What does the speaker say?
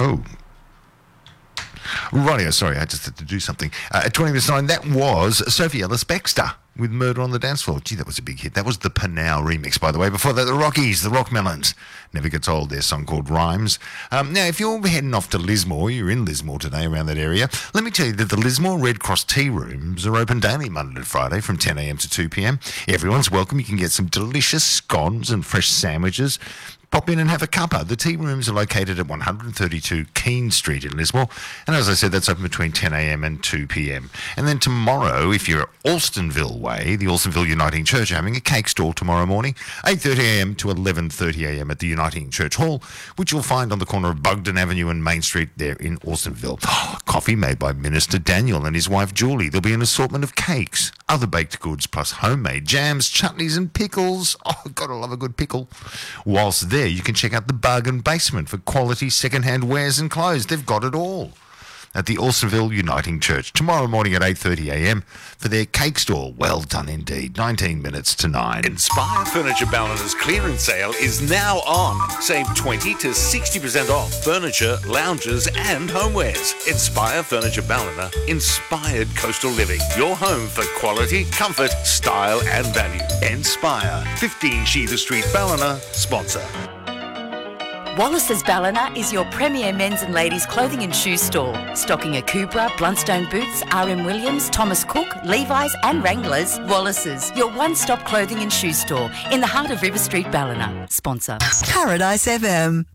Oh. Rightio, sorry, I just had to do something. At 20 minutes 9, that was Sophie Ellis-Bextor with Murder on the Dance Floor. Gee, that was a big hit. That was the Panau remix, by the way. Before that, the Rockies, the Rockmelons. Never gets old, their song called Rhymes. Now, if you're heading off to Lismore, you're in Lismore today, around that area, let me tell you that the Lismore Red Cross tea rooms are open daily, Monday to Friday, from 10 a.m. to 2 p.m. Everyone's welcome. You can get some delicious scones and fresh sandwiches. Pop in and have a cuppa. The tea rooms are located at 132 Keene Street in Lismore. And as I said, that's open between 10 a.m. and 2 p.m. And then tomorrow, if you're at Alstonville Way, the Alstonville Uniting Church are having a cake stall tomorrow morning, 8:30 a.m. to 11:30 a.m. at the Uniting Church Hall, which you'll find on the corner of Bugden Avenue and Main Street there in Alstonville. Coffee made by Minister Daniel and his wife Julie. There'll be an assortment of cakes, other baked goods, plus homemade jams, chutneys and pickles. Oh, gotta love a good pickle. Whilst there, you can check out the Bargain Basement for quality second-hand wares and clothes. They've got it all at the Alstonville Uniting Church tomorrow morning at 8:30 a.m. for their cake stall. Well done indeed. 19 minutes to 9. Inspire Furniture Ballina's clearance sale is now on. Save 20 to 60% off furniture, lounges and homewares. Inspire Furniture Ballina, inspired coastal living. Your home for quality, comfort, style and value. Inspire, 15 Sheether Street, Ballina, sponsor. Wallace's Ballina is your premier men's and ladies' clothing and shoe store, stocking Akubra, Bluntstone Boots, R.M. Williams, Thomas Cook, Levi's and Wranglers. Wallace's, your one-stop clothing and shoe store in the heart of River Street, Ballina. Sponsor. Paradise FM.